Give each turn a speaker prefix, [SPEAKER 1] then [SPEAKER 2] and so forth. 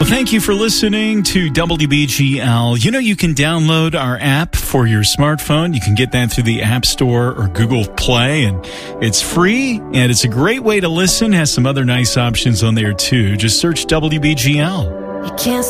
[SPEAKER 1] Well, thank you for listening to WBGL. You know, you can download our app for your smartphone. You can get that through the App Store or Google Play, and it's free, and it's a great way to listen. Has some other nice options on there, too. Just search WBGL.
[SPEAKER 2] You can't